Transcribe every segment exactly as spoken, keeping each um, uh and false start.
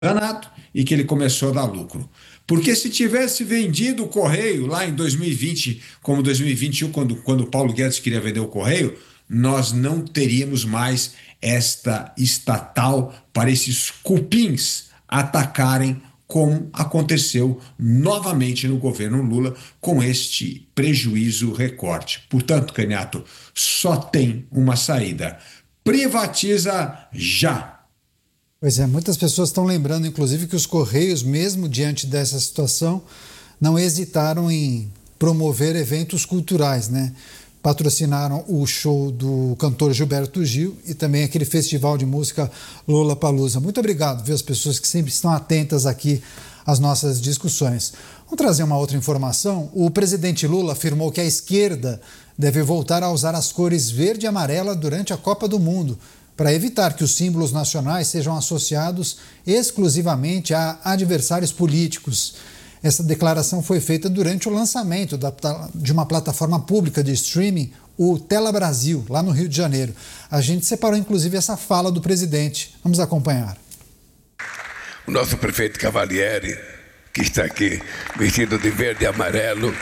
Renato, e que ele começou a dar lucro. Porque se tivesse vendido o Correio lá em dois mil e vinte, como dois mil e vinte e um, quando, quando o Paulo Guedes queria vender o Correio, nós não teríamos mais esta estatal para esses cupins atacarem, como aconteceu novamente no governo Lula, com este prejuízo recorte. Portanto, Caniato, só tem uma saída: privatiza já. Pois é, muitas pessoas estão lembrando, inclusive, que os Correios, mesmo diante dessa situação, não hesitaram em promover eventos culturais, né? Patrocinaram o show do cantor Gilberto Gil e também aquele festival de música Lollapalooza. Muito obrigado, viu, as pessoas que sempre estão atentas aqui às nossas discussões. Vamos trazer uma outra informação. O presidente Lula afirmou que a esquerda deve voltar a usar as cores verde e amarela durante a Copa do Mundo, para evitar que os símbolos nacionais sejam associados exclusivamente a adversários políticos. Essa declaração foi feita durante o lançamento da, de uma plataforma pública de streaming, o Tela Brasil, lá no Rio de Janeiro. A gente separou, inclusive, essa fala do presidente. Vamos acompanhar. O nosso prefeito Cavalieri, que está aqui vestido de verde e amarelo.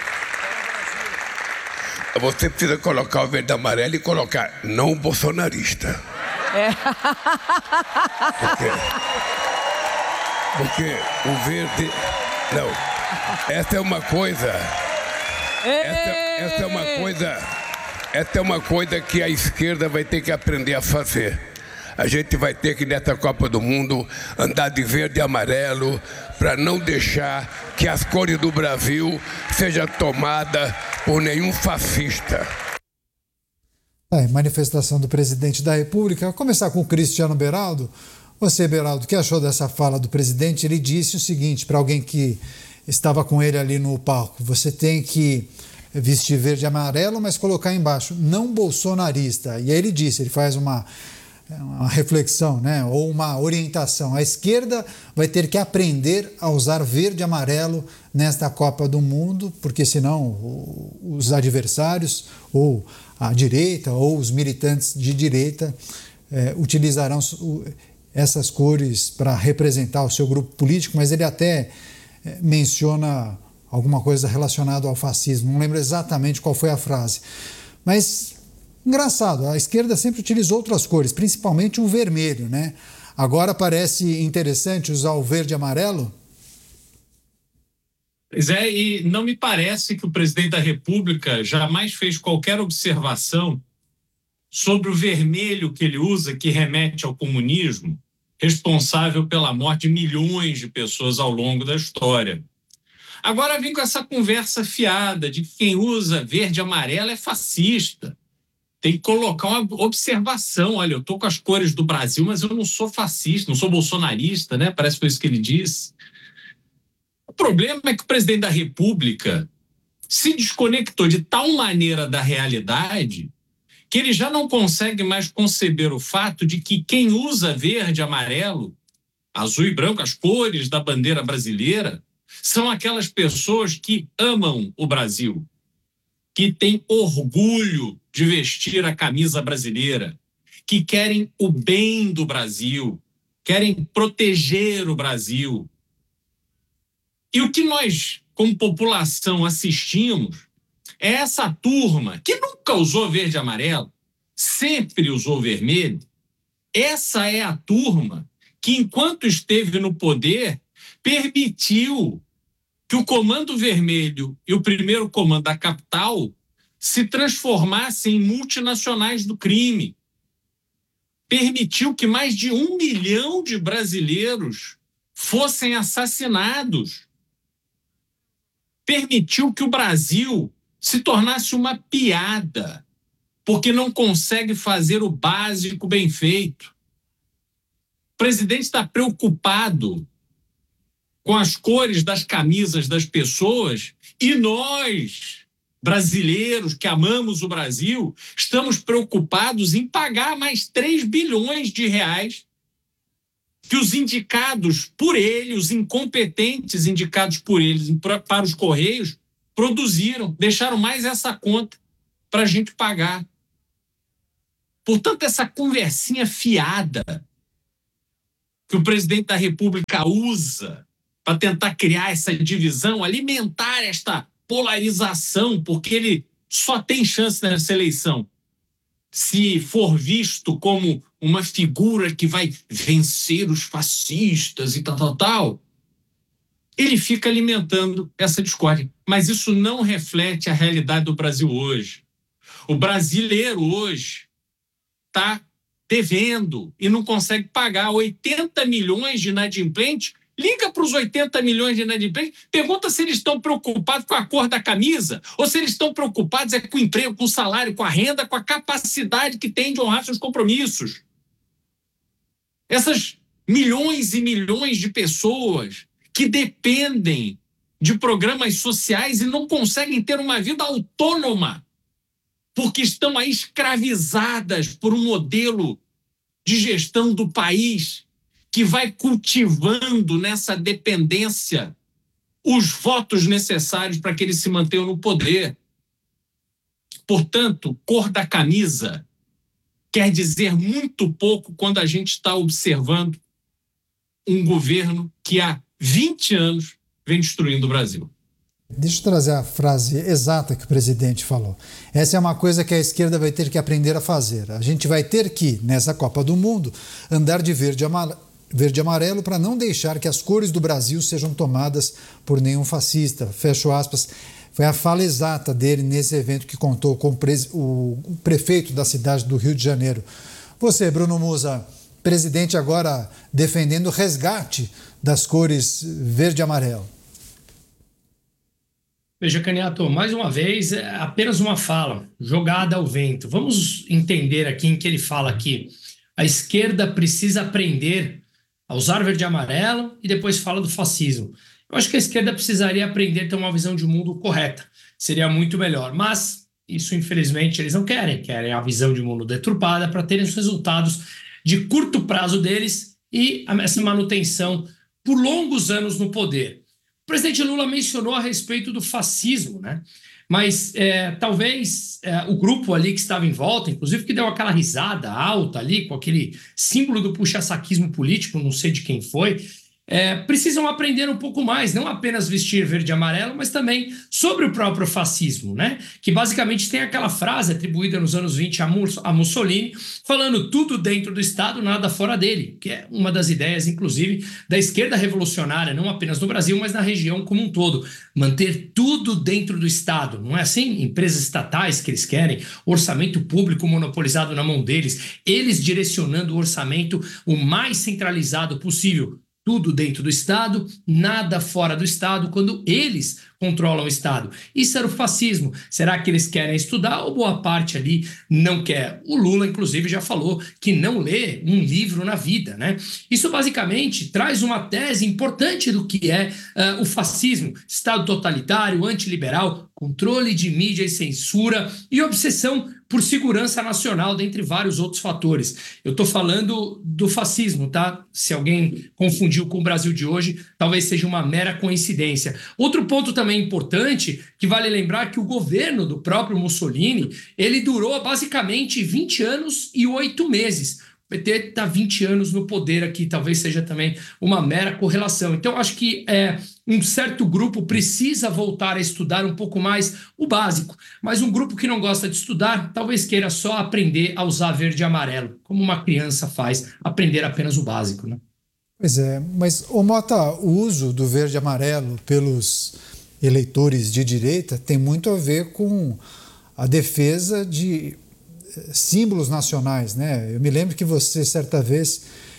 Você precisa colocar o verde e amarelo e colocar não bolsonarista. É. Porque, porque o verde... Não, essa é uma coisa... Essa, essa é uma coisa... Essa é uma coisa que a esquerda vai ter que aprender a fazer. A gente vai ter que, nessa Copa do Mundo, andar de verde e amarelo para não deixar que as cores do Brasil sejam tomadas por nenhum fascista. É, manifestação do presidente da República. Vou começar com o Cristiano Beraldo. Você, Beraldo, o que achou dessa fala do presidente? Ele disse o seguinte para alguém que estava com ele ali no palco: você tem que vestir verde e amarelo, mas colocar embaixo, não bolsonarista. E aí ele disse, ele faz uma... uma reflexão, né? Ou uma orientação. A esquerda vai ter que aprender a usar verde e amarelo nesta Copa do Mundo, porque senão os adversários, ou a direita, ou os militantes de direita é, utilizarão essas cores para representar o seu grupo político, mas ele até é, menciona alguma coisa relacionada ao fascismo. Não lembro exatamente qual foi a frase. Mas... engraçado, a esquerda sempre utilizou outras cores, principalmente o vermelho, né? Agora parece interessante usar o verde e amarelo? Pois é, e não me parece que o presidente da República jamais fez qualquer observação sobre o vermelho que ele usa, que remete ao comunismo, responsável pela morte de milhões de pessoas ao longo da história. Agora vem com essa conversa fiada de que quem usa verde e amarelo é fascista. Tem que colocar uma observação. Olha, eu estou com as cores do Brasil, mas eu não sou fascista, não sou bolsonarista, né? Parece que foi isso que ele disse. O problema é que o presidente da República se desconectou de tal maneira da realidade que ele já não consegue mais conceber o fato de que quem usa verde e amarelo, azul e branco, as cores da bandeira brasileira, são aquelas pessoas que amam o Brasil, que têm orgulho de vestir a camisa brasileira, que querem o bem do Brasil, querem proteger o Brasil. E o que nós, como população, assistimos é essa turma que nunca usou verde e amarelo, sempre usou vermelho. Essa é a turma que, enquanto esteve no poder, permitiu que o Comando Vermelho e o primeiro comando da capital se transformassem em multinacionais do crime. Permitiu que mais de um milhão de brasileiros fossem assassinados. Permitiu que o Brasil se tornasse uma piada, porque não consegue fazer o básico bem feito. O presidente está preocupado com as cores das camisas das pessoas e nós, brasileiros que amamos o Brasil, estamos preocupados em pagar mais três bilhões de reais que os indicados por ele, os incompetentes indicados por eles para os Correios, produziram, deixaram mais essa conta para a gente pagar. Portanto, essa conversinha fiada que que o presidente da República usa para tentar criar essa divisão, alimentar esta polarização, porque ele só tem chance nessa eleição se for visto como uma figura que vai vencer os fascistas e tal, tal, tal, ele fica alimentando essa discórdia. Mas isso não reflete a realidade do Brasil hoje. O brasileiro hoje está devendo e não consegue pagar oitenta milhões de inadimplentes. Liga para os oitenta milhões de inadimplentes, pergunta se eles estão preocupados com a cor da camisa ou se eles estão preocupados é com o emprego, com o salário, com a renda, com a capacidade que tem de honrar seus compromissos. Essas milhões e milhões de pessoas que dependem de programas sociais e não conseguem ter uma vida autônoma porque estão aí escravizadas por um modelo de gestão do país que vai cultivando nessa dependência os votos necessários para que eles se mantenham no poder. Portanto, cor da camisa quer dizer muito pouco quando a gente está observando um governo que há vinte anos vem destruindo o Brasil. Deixa eu trazer a frase exata que o presidente falou. Essa é uma coisa que a esquerda vai ter que aprender a fazer. A gente vai ter que, nessa Copa do Mundo, andar de verde e amarelo, verde e amarelo para não deixar que as cores do Brasil sejam tomadas por nenhum fascista. Fecho aspas. Foi a fala exata dele nesse evento que contou com o prefeito da cidade do Rio de Janeiro. Você, Bruno Musa, presidente agora defendendo o resgate das cores verde e amarelo. Veja, Caniato, mais uma vez, é apenas uma fala, jogada ao vento. Vamos entender aqui em que ele fala aqui. A esquerda precisa aprender a usar verde e amarelo e depois fala do fascismo. Eu acho que a esquerda precisaria aprender a ter uma visão de mundo correta. Seria muito melhor. Mas isso, infelizmente, eles não querem. Querem a visão de mundo deturpada para terem os resultados de curto prazo deles e essa manutenção por longos anos no poder. O presidente Lula mencionou a respeito do fascismo, né? Mas é, talvez é, o grupo ali que estava em volta, inclusive que deu aquela risada alta ali, com aquele símbolo do puxa-saquismo político, não sei de quem foi, é, precisam aprender um pouco mais, não apenas vestir verde e amarelo, mas também sobre o próprio fascismo, né? Que basicamente tem aquela frase atribuída nos anos vinte a, Mus- a Mussolini, falando tudo dentro do Estado, nada fora dele, que é uma das ideias, inclusive, da esquerda revolucionária, não apenas no Brasil, mas na região como um todo. Manter tudo dentro do Estado, não é assim? Empresas estatais que eles querem, orçamento público monopolizado na mão deles, eles direcionando o orçamento o mais centralizado possível. Tudo dentro do Estado, nada fora do Estado, quando eles controlam o Estado. Isso era o fascismo. Será que eles querem estudar ou boa parte ali não quer? O Lula, inclusive, já falou que não lê um livro na vida, né? Isso, basicamente, traz uma tese importante do que é uh, o fascismo. Estado totalitário, antiliberal, controle de mídia e censura e obsessão por segurança nacional, dentre vários outros fatores. Eu estou falando do fascismo, tá? Se alguém confundiu com o Brasil de hoje, talvez seja uma mera coincidência. Outro ponto também importante, que vale lembrar que o governo do próprio Mussolini, ele durou basicamente vinte anos e oito meses. O P T está vinte anos no poder aqui, talvez seja também uma mera correlação. Então, acho que é, um certo grupo precisa voltar a estudar um pouco mais o básico, mas um grupo que não gosta de estudar, talvez queira só aprender a usar verde e amarelo, como uma criança faz, aprender apenas o básico, né? Pois é, mas, ô Mota, o uso do verde e amarelo pelos eleitores de direita tem muito a ver com a defesa de símbolos nacionais, né? Eu me lembro que você, certa vez,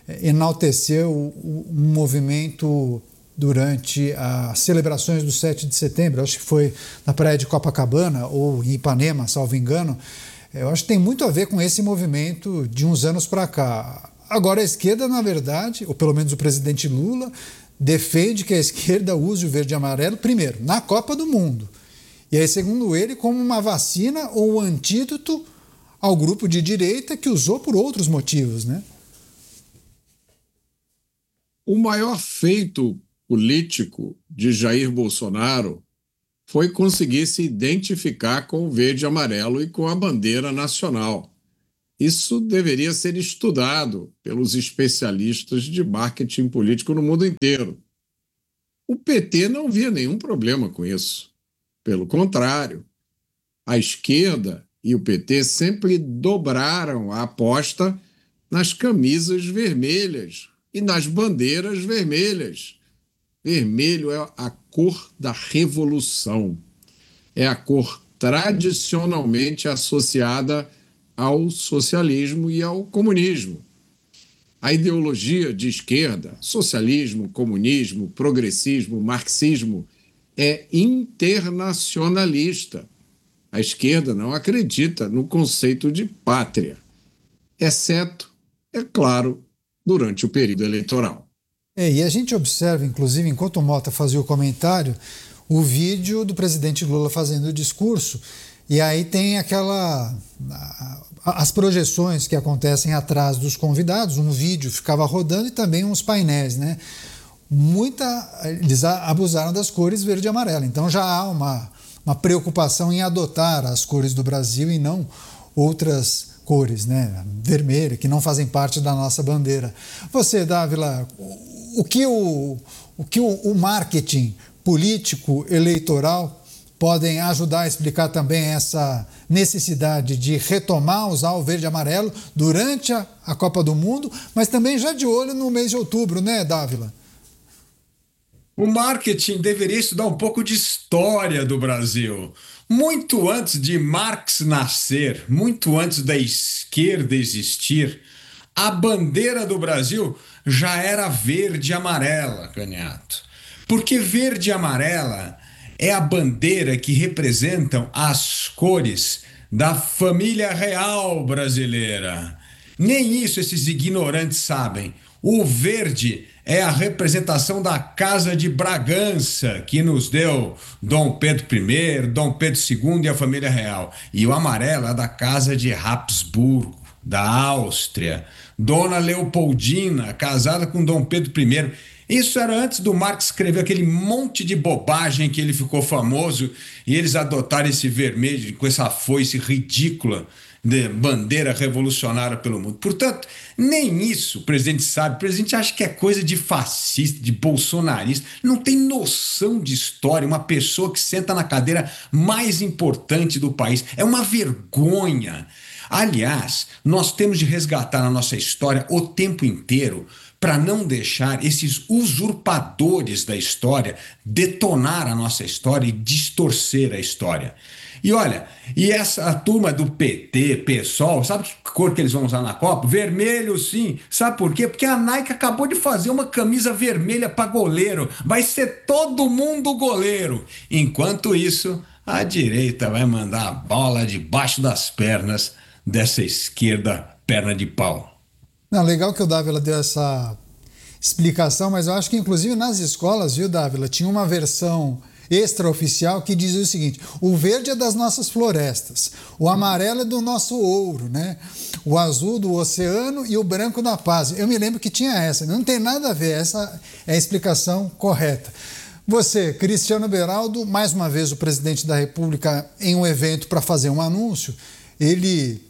enalteceu um movimento durante as celebrações do sete de setembro, acho que foi na praia de Copacabana ou em Ipanema, salvo engano. Eu acho que tem muito a ver com esse movimento de uns anos para cá. Agora, a esquerda, na verdade, ou pelo menos o presidente Lula, defende que a esquerda use o verde e amarelo, primeiro, na Copa do Mundo. E aí, segundo ele, como uma vacina ou um antídoto ao grupo de direita que usou por outros motivos, né? O maior feito político de Jair Bolsonaro foi conseguir se identificar com o verde e amarelo e com a bandeira nacional. Isso deveria ser estudado pelos especialistas de marketing político no mundo inteiro. O P T não via nenhum problema com isso. Pelo contrário, a esquerda e o P T sempre dobraram a aposta nas camisas vermelhas e nas bandeiras vermelhas. Vermelho é a cor da revolução. É a cor tradicionalmente associada ao socialismo e ao comunismo. A ideologia de esquerda, socialismo, comunismo, progressismo, marxismo, é internacionalista. A esquerda não acredita no conceito de pátria, exceto, é claro, durante o período eleitoral. É, e a gente observa, inclusive, enquanto o Mota fazia o comentário, o vídeo do presidente Lula fazendo o discurso, e aí tem aquela... as projeções que acontecem atrás dos convidados, um vídeo ficava rodando e também uns painéis, né? Muita, eles abusaram das cores verde e amarela, então já há uma, uma preocupação em adotar as cores do Brasil e não outras cores, né? Vermelha, que não fazem parte da nossa bandeira. Você, Dávila, o que o, o, que o, o marketing político eleitoral podem ajudar a explicar também essa necessidade de retomar, usar o verde e amarelo durante a, a Copa do Mundo, mas também já de olho no mês de outubro, né, Dávila? O marketing deveria estudar um pouco de história do Brasil. Muito antes de Marx nascer, muito antes da esquerda existir, a bandeira do Brasil já era verde e amarela, Canhato. Porque verde e amarela é a bandeira que representam as cores da família real brasileira. Nem isso esses ignorantes sabem. O verde é a representação da Casa de Bragança, que nos deu Dom Pedro I, Dom Pedro segundo e a família real. E o amarelo é da Casa de Habsburgo, da Áustria. Dona Leopoldina, casada com Dom Pedro I. Isso era antes do Marx escrever aquele monte de bobagem que ele ficou famoso e eles adotaram esse vermelho com essa foice ridícula de bandeira revolucionária pelo mundo. Portanto, nem isso o presidente sabe. O presidente acha que é coisa de fascista, de bolsonarista. Não tem noção de história. Uma pessoa que senta na cadeira mais importante do país. É uma vergonha. Aliás, nós temos de resgatar na nossa história o tempo inteiro para não deixar esses usurpadores da história detonar a nossa história e distorcer a história. E olha, e essa turma do P T, PSOL, sabe que cor que eles vão usar na Copa? Vermelho, sim. Sabe por quê? Porque a Nike acabou de fazer uma camisa vermelha para goleiro. Vai ser todo mundo goleiro. Enquanto isso, a direita vai mandar a bola debaixo das pernas dessa esquerda perna de pau. Não, legal que o Dávila deu essa explicação, mas eu acho que inclusive nas escolas, viu, Dávila, tinha uma versão extraoficial que dizia o seguinte: o verde é das nossas florestas, o amarelo é do nosso ouro, né? O azul do oceano e o branco da paz. Eu me lembro que tinha essa, não tem nada a ver, essa é a explicação correta. Você, Cristiano Beraldo, mais uma vez o presidente da República em um evento para fazer um anúncio, ele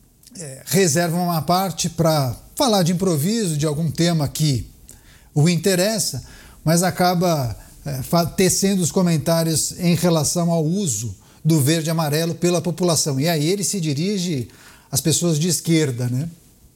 é, reserva uma parte para falar de improviso, de algum tema que o interessa, mas acaba é, tecendo os comentários em relação ao uso do verde e amarelo pela população. E aí ele se dirige às pessoas de esquerda, né?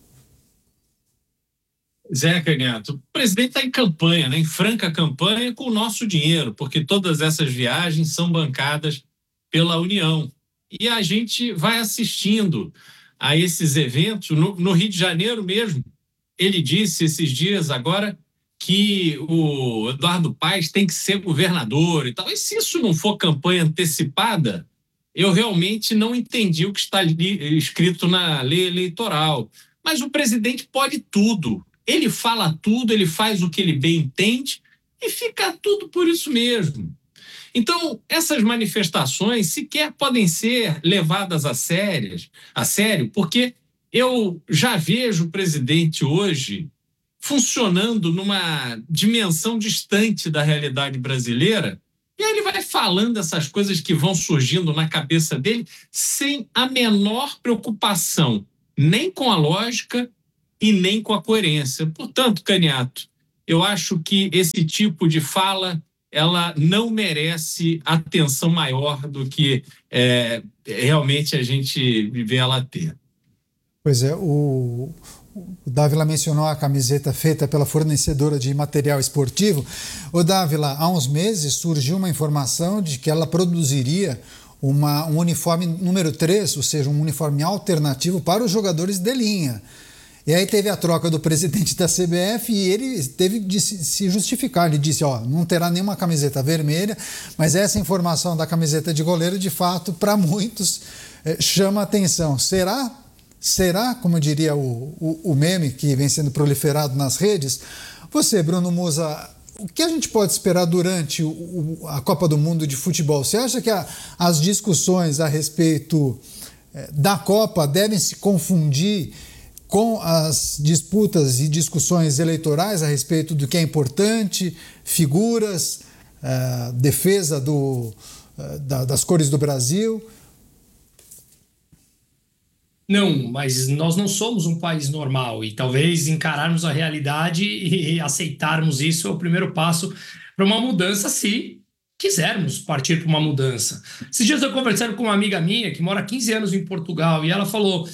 Zé Canhato, o presidente está em campanha, né, em franca campanha com o nosso dinheiro, porque todas essas viagens são bancadas pela União. E a gente vai assistindo a esses eventos. No, no Rio de Janeiro mesmo, ele disse esses dias agora que o Eduardo Paes tem que ser governador e tal. E se isso não for campanha antecipada, eu realmente não entendi o que está ali, escrito na lei eleitoral. Mas o presidente pode tudo. Ele fala tudo, ele faz o que ele bem entende e fica tudo por isso mesmo. Então, essas manifestações sequer podem ser levadas a, sérias, a sério, porque eu já vejo o presidente hoje funcionando numa dimensão distante da realidade brasileira, e aí ele vai falando essas coisas que vão surgindo na cabeça dele sem a menor preocupação nem com a lógica e nem com a coerência. Portanto, Caniato, eu acho que esse tipo de fala ela não merece atenção maior do que é, realmente a gente vê ela ter. Pois é, o, o Dávila mencionou a camiseta feita pela fornecedora de material esportivo. O Dávila, há uns meses surgiu uma informação de que ela produziria uma, um uniforme número três, ou seja, um uniforme alternativo para os jogadores de linha. E aí teve a troca do presidente da C B F e ele teve de se justificar. Ele disse, ó, não terá nenhuma camiseta vermelha, mas essa informação da camiseta de goleiro, de fato, para muitos, eh, chama atenção. Será, será, como diria o, o, o meme que vem sendo proliferado nas redes? Você, Bruno Musa, o que a gente pode esperar durante o, o, a Copa do Mundo de futebol? Você acha que a, as discussões a respeito eh, da Copa devem se confundir com as disputas e discussões eleitorais a respeito do que é importante, figuras, uh, defesa do, uh, da, das cores do Brasil? Não, mas nós não somos um país normal e talvez encararmos a realidade e aceitarmos isso é o primeiro passo para uma mudança, se quisermos partir para uma mudança. Esses dias eu conversando com uma amiga minha que mora há quinze anos em Portugal e ela falou...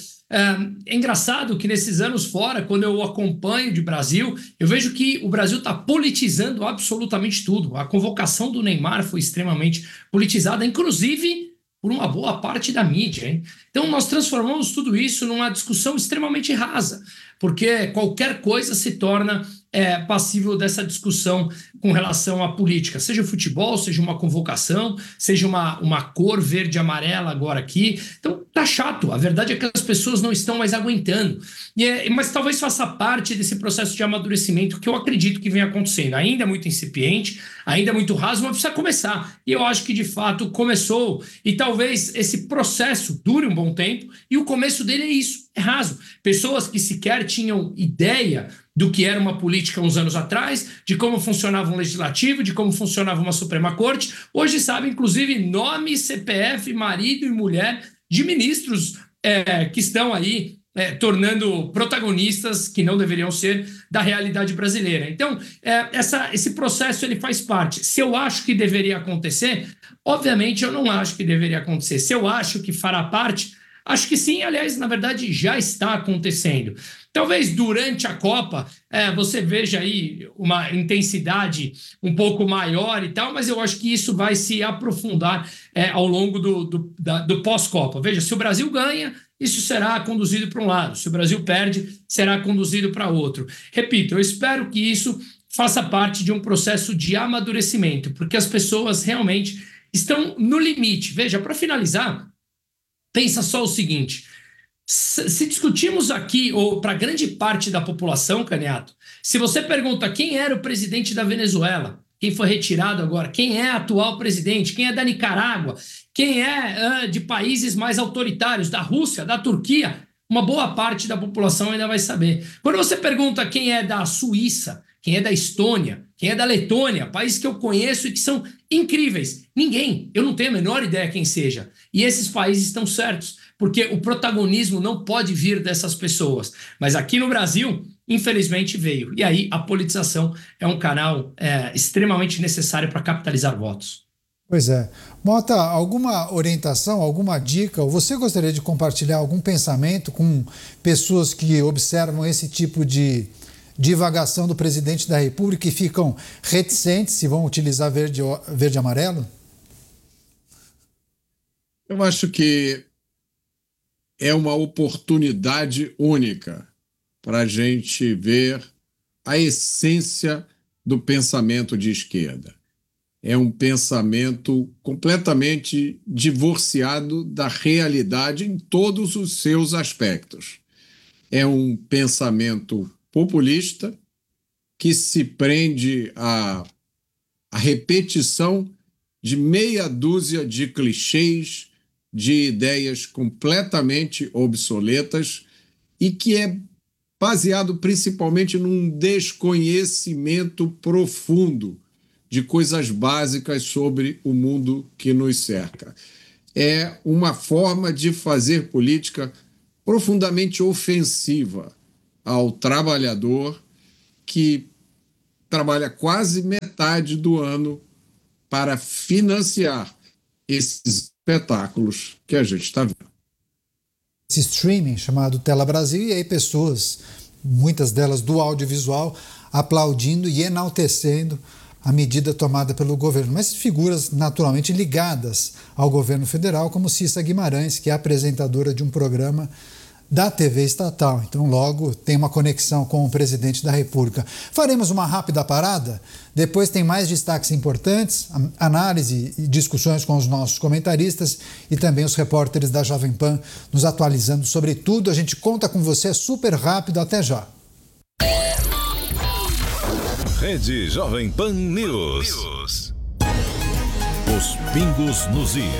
É engraçado que nesses anos fora, quando eu acompanho de Brasil, eu vejo que o Brasil está politizando absolutamente tudo. A convocação do Neymar foi extremamente politizada, inclusive por uma boa parte da mídia, hein? Então nós transformamos tudo isso numa discussão extremamente rasa, porque qualquer coisa se torna é, passível dessa discussão com relação à política, seja o futebol, seja uma convocação, seja uma, uma cor verde e amarela agora aqui. Então tá chato, a verdade é que as pessoas não estão mais aguentando, e é, mas talvez faça parte desse processo de amadurecimento que eu acredito que vem acontecendo, ainda muito incipiente, ainda muito raso, mas precisa começar, e eu acho que de fato começou, e talvez esse processo dure um bom tempo, e o começo dele é isso, é raso. Pessoas que sequer tinham ideia do que era uma política uns anos atrás, de como funcionava um legislativo, de como funcionava uma Suprema Corte, hoje sabem, inclusive, nome, C P F, marido e mulher de ministros é, que estão aí é, tornando protagonistas que não deveriam ser da realidade brasileira. Então, é, essa, esse processo ele faz parte. Se eu acho que deveria acontecer, obviamente eu não acho que deveria acontecer. Se eu acho que fará parte, acho que sim, aliás, na verdade já está acontecendo. Talvez durante a Copa é, você veja aí uma intensidade um pouco maior e tal, mas eu acho que isso vai se aprofundar é, ao longo do, do, da, do pós-Copa. Veja, se o Brasil ganha, isso será conduzido para um lado. Se o Brasil perde, será conduzido para outro. Repito, eu espero que isso faça parte de um processo de amadurecimento, porque as pessoas realmente estão no limite. Veja, para finalizar, pensa só o seguinte, se discutimos aqui, ou para grande parte da população, Caniato, se você pergunta quem era o presidente da Venezuela, quem foi retirado agora, quem é atual presidente, quem é da Nicarágua, quem é uh, de países mais autoritários, da Rússia, da Turquia, uma boa parte da população ainda vai saber. Quando você pergunta quem é da Suíça, quem é da Estônia, quem é da Letônia, países que eu conheço e que são incríveis, ninguém, eu não tenho a menor ideia quem seja. E esses países estão certos, porque o protagonismo não pode vir dessas pessoas. Mas aqui no Brasil, infelizmente, veio. E aí a politização é um canal é, extremamente necessário para capitalizar votos. Pois é. Mota, alguma orientação, alguma dica, ou você gostaria de compartilhar algum pensamento com pessoas que observam esse tipo de divagação do presidente da República e ficam reticentes se vão utilizar verde, verde e amarelo? Eu acho que é uma oportunidade única para a gente ver a essência do pensamento de esquerda. É um pensamento completamente divorciado da realidade em todos os seus aspectos. É um pensamento populista que se prende à, à repetição de meia dúzia de clichês, de ideias completamente obsoletas e que é baseado principalmente num desconhecimento profundo de coisas básicas sobre o mundo que nos cerca. É uma forma de fazer política profundamente ofensiva ao trabalhador que trabalha quase metade do ano para financiar esses espetáculos que a gente está vendo. Esse streaming chamado Tela Brasil, e aí pessoas, muitas delas do audiovisual, aplaudindo e enaltecendo a medida tomada pelo governo, mas figuras naturalmente ligadas ao governo federal, como Cissa Guimarães, que é apresentadora de um programa da T V estatal. Então, logo, tem uma conexão com o presidente da República. Faremos uma rápida parada, depois tem mais destaques importantes, análise e discussões com os nossos comentaristas e também os repórteres da Jovem Pan nos atualizando sobre tudo. A gente conta com você super rápido, até já. Rede Jovem Pan News. Os pingos nos is.